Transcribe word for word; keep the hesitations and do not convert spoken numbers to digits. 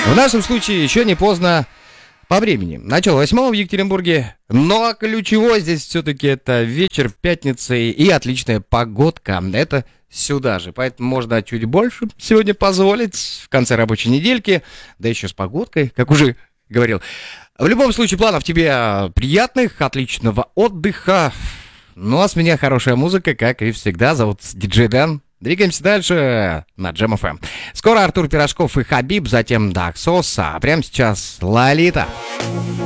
В нашем случае еще не поздно по времени. Начало восьмого в Екатеринбурге, но ключевой здесь все-таки это вечер пятницы и отличная погодка. Это сюда же, поэтому можно чуть больше сегодня позволить в конце рабочей недельки, да еще с погодкой, как уже говорил. В любом случае, планов тебе приятных, отличного отдыха. Ну а с меня хорошая музыка, как и всегда. Зовут диджей Дэн. Двигаемся дальше на Джем эф эм. Скоро Артур Пирожков и Хабиб, затем Даксос, а прямо сейчас Лолита.